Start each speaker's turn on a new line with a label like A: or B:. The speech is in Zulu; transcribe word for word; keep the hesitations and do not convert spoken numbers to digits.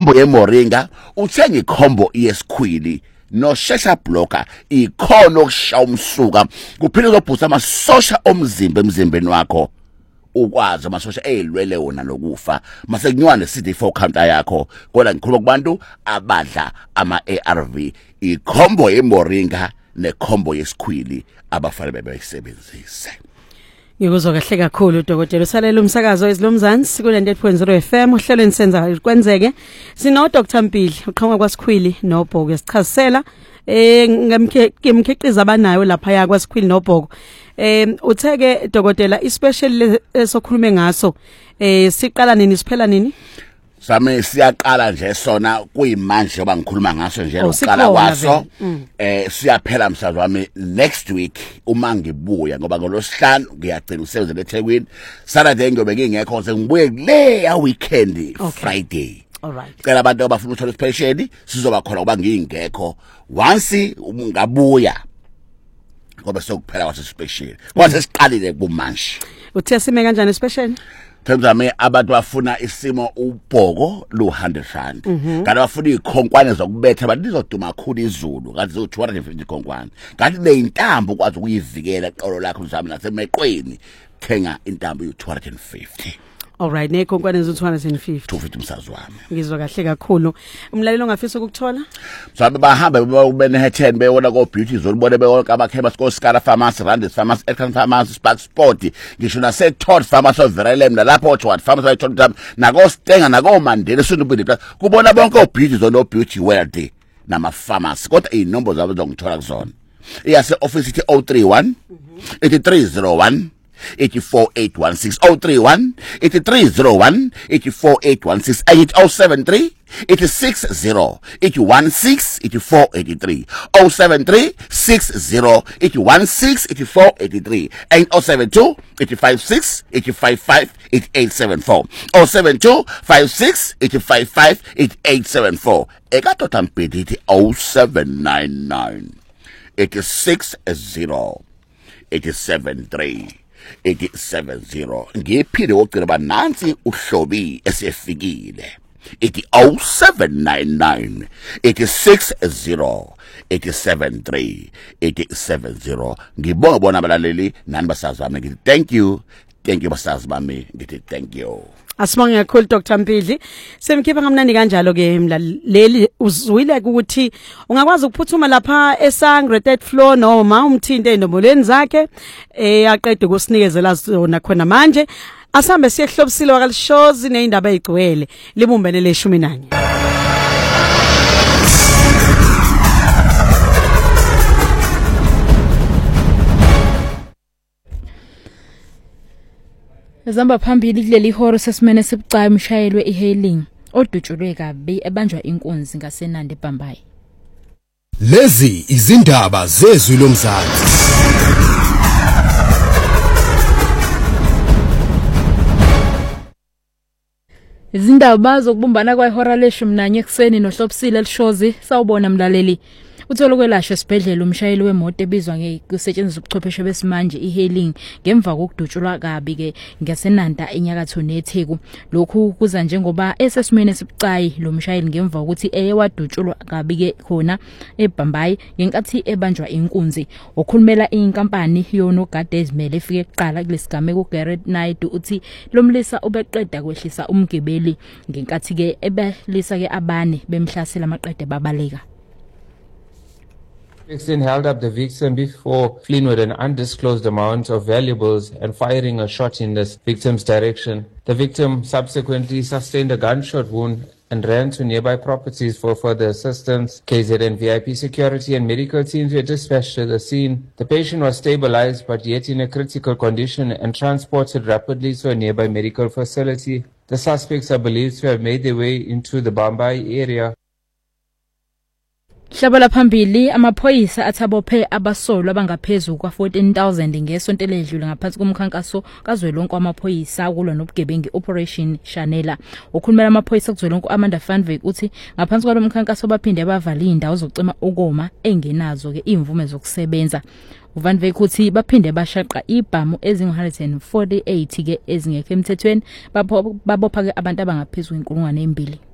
A: ikhombo yemoringa uthenga ikhombo yesikhwili no shesha blocker ikhono okushaya umsuka kuphinde kubhusa amasosha omzimba emzimbeni wakho ukwazi amasosha elwele wona lokufa mase kunywane C D four counter yakho kodwa ngikhuluma kubantu abadla ama A R V ikhombo yemoringa nekhombo yesikhwili abafanele bebeyisebenzise.
B: Ngikuzwa kahle kakhulu dokotela usalela umsakazo wezilomzansi ku ninety-eight point zero F M uhlelo nisenza kwenzeke sino Doctor Mpili uqhamuka kwaSikhwili noBhoko yasichazisela eh ngemkhiqizo abanayo lapha ya kwaSikhwili noBhoko eh utheke dokotela especially esokhulume ngaso eh siqala nini siphela nini
A: Sami siyaqala nje sona kuyimanje oba ngikhuluma ngaso nje lokuqala kwaso eh siyaphela msazwe wami next week uma ngibuya ngoba ngolosihlanu ngiyagcina usebenza eThekwini Saturday ngiyobe ngingekho sengibuye kule ya weekend Friday.
B: Alright.
A: Cela abantu abafuna ukuthola isipesheli sizoba khona kuba ngingekho once ngabuya ngoba sokuphela kwaso special kwase siqalile kumanje.
B: Uthe sime kanjani special?
A: Themzame abantu bafuna isimo uBhoko lu one hundred rand kanti bafuna ikhonkwane zokubetha abantu lizoduma kakhulu izulu kanti zo two hundred fifty ikhonkwane kanti le intambo ukwazi ukuyivikela eqolo lakho mzami nasemeqweni thenga intambo u two hundred fifty.
B: Alright nekhonkwane zo two hundred fifty.
A: two fifty msazi wami.
B: Ngizwa kahle kakhulu. Umlalelo ongafisa ukukuthola?
A: Sabe bahamba bebenethen beyona ko Beauty Zone bone beyonke abakhema ko Scara Pharmacy, Randis Pharmacy, Elkan Pharmacy, Spark Sport, ngisho na se Todd Pharmacy of Verelem lapho Todd Pharmacy ayithola na ko Stenga na ko Mandela Sunubili plus kubona bonke o Beauty Zone no Beauty World nama pharmacy kodwa inombo zabo zongithola kuzona. Iyase office ithi oh three one eight three zero one eight four eight one six oh three one eight three zero one eight four eight one six eight oh seven three eight six zero eight one six eight four eight three oh seven three six zero eight one six eight four eight three and oh seven two eight five six eight five five eight eight seven four oh seven two five six eight five five eight eight seven four eka Doctor Mpili ithi oh seven nine nine eight six zero eight seven three eight seven zero ngiphile wogcina banansi uhlobi esefikile ithi oh seven nine nine eight six zero eight seven three eight seven zero ngibonga bona abalaleli nani basazi bami ngithi thank you thank you basazi bami ngithi thank you.
B: Asibonge kakhulu Doctor Mpili. Semkhipha ngamnandi kanjalo ke mlaleli uzwile ukuthi ungakwazi ukuphuthuma lapha eSangre third floor noma umthinte endombolweni zakhe eh aqede kusinikezela zona khona manje asambe siyehlobisile wakalishozi neindaba ezigcwele libumbene leshumi nanye.
C: Zamba phambili kuleli horo sesimene sibucayi umshayelwe e-hailing odutshulwe kabi ebanjwa inkunzi ngasenandi eBhambayi.
D: Lezi izindaba zezwi lomzansi.
C: Izindaba zokubumbana kwehora leshumi nanye ekseni nohlobisile lishozi sawubona mlaleli. Uthola ukwelashwa esibhedlela umshayeli wemoto ebizwa ngekusetshenziswa ubuchwepheshe besimanje e-hailing ngemva kokudutshulwa kabi ke ngasenanda enyakatho neTheku. Lokhu kuza njengoba esesimene sibucayi lo mshayeli ngemva ukuthi eye wadutshulwa kabi ke khona eBhambayi ngenkathi ebanjwa inkunzi. Okhulumela inkampani yonogade ezimele efike kuqala kulesigameko Garrett Knight uthi lomlisa ubeqeda kwehlisa umgibeli ngenkathi ke ebelisa ke abane bemhlasela amaqede babaleka.
E: Vixen held up the victim before fleeing with an undisclosed amount of valuables and firing a shot in the victim's direction. The victim subsequently sustained a gunshot wound and ran to nearby properties for further assistance. K Z N V I P security and medical teams were dispatched to the scene. The patient was stabilized but yet in a critical condition and transported rapidly to a nearby medical facility. The suspects are believed to have made their way into the Bhambayi area.
C: Hlabala phambili amaphoyisa athabophe abasolwa abangaphezulu kwa fourteen thousand ngesonto ledlule ngaphansi komkhankaso kazwelonke amaphoyisa kulwa nobugebengu Operation Shanela. Ukhulumela amaphoyisa kuzwelonke Amanda Vanwyk uthi ngaphansi kwalomkhankaso baphinde bavala indawo zokucima ukoma engenazo ke imvume zokusebenza. uVanwyk uthi baphinde bashaqa ibhamu ezingu one hundred forty-eight ke ezingekho emthethweni babopha ke abantu abangaphezulu inkulungwane embili.